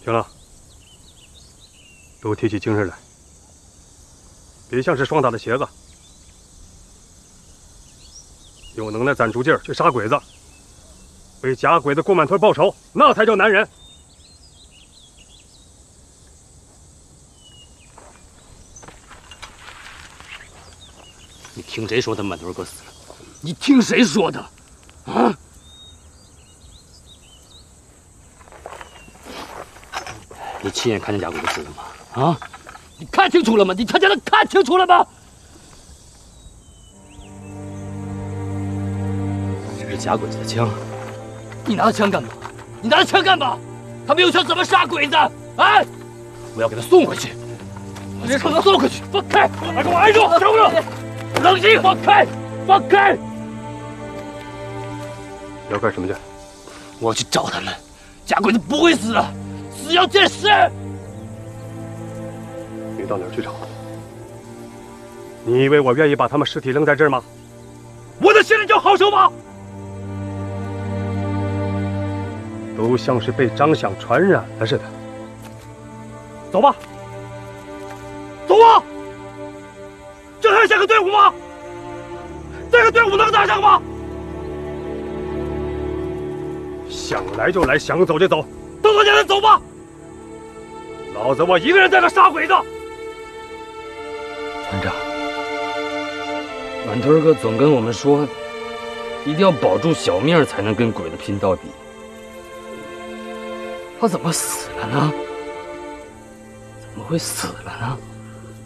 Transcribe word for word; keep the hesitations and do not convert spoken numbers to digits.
行了，都提起精神来，别像是霜打的鞋子。有能耐攒足劲儿去杀鬼子，为假鬼子郭满屯报仇，那才叫男人。 你听谁说他满屯哥死了？你听谁说的？啊？你亲眼看见假鬼子死了吗？啊？你看清楚了吗？你他娘的看清楚了吗？这是假鬼子的枪，你拿着枪干嘛？你拿着枪干嘛？他没有枪怎么杀鬼子？啊！我要给他送回去，我要给他送回去！放开！快给我挨住！听不住！冷静！放开！放开！ 你要干什么去？ 我要去找他们。假鬼子不会死的，死要见尸。 你到哪儿去找？你以为我愿意把他们尸体扔在这儿吗？我的心里就好受吗？都像是被张想传染了似的。走吧，走啊！这还像个队伍吗？这个队伍能打仗吗？想来就来，想走就走，动作简单，走吧！老子我一个人在这杀鬼子。 团长，满屯哥总跟我们说，一定要保住小命才能跟鬼子拼到底。他怎么死了呢？怎么会死了呢？